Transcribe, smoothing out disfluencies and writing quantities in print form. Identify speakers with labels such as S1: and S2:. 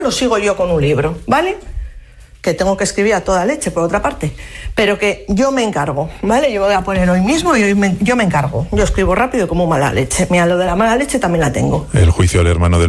S1: lo sigo yo con un libro, ¿vale? Que tengo que escribir a toda leche, por otra parte, pero que yo me encargo, ¿vale? Yo voy a poner hoy mismo y yo me encargo. Yo escribo rápido como mala leche. Mira, lo de la mala leche también la tengo.
S2: El juicio al hermano del